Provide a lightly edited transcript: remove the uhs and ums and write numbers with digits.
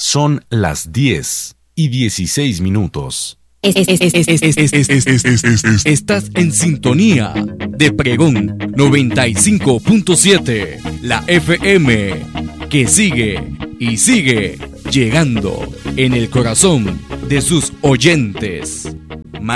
Son las 10:16. Estás en sintonía de Pregón 95.7, la FM, que sigue y sigue llegando en el corazón de sus oyentes.